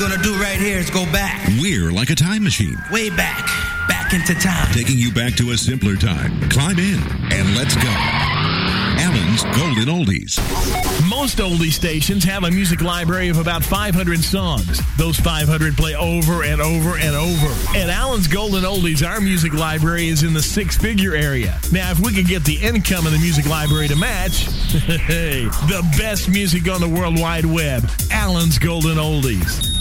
going to do right here is go back. We're like a time machine. Way back. Back into time. Taking you back to a simpler time. Climb in and let's go. Alan's Golden Oldies. Most oldie stations have a music library of about 500 songs. Those 500 play over and over and over. At Alan's Golden Oldies, our music library is in the six-figure area. Now, if we could get the income of the music library to match, the best music on the World Wide Web, Alan's Golden Oldies.